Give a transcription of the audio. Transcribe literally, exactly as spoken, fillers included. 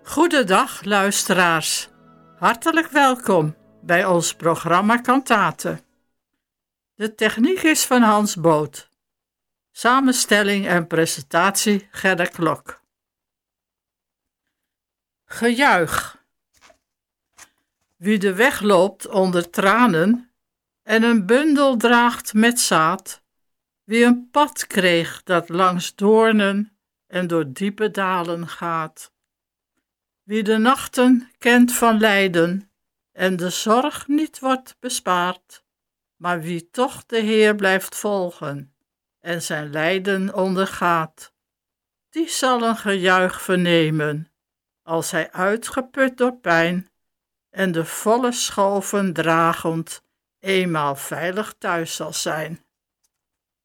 Goedendag luisteraars, hartelijk welkom bij ons programma Kantaten. De techniek is van Hans Boot. Samenstelling en presentatie Gerda Klok. Gejuich. Wie de weg loopt onder tranen en een bundel draagt met zaad, wie een pad kreeg dat langs doornen en door diepe dalen gaat. Wie de nachten kent van lijden en de zorg niet wordt bespaard, maar wie toch de Heer blijft volgen en zijn lijden ondergaat, die zal een gejuich vernemen als hij uitgeput door pijn en de volle schoven dragend eenmaal veilig thuis zal zijn.